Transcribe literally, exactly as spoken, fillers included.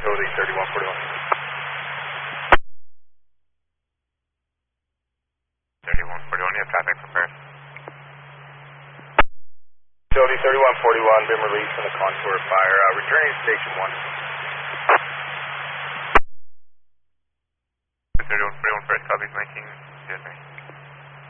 Utility thirty-one forty-one. thirty-one forty-one, you have traffic for Paris. Utility thirty-one forty-one, been released from the Contour fire. Uh, returning to station one. thirty-one forty-one, first copy, nineteen, yes, sir.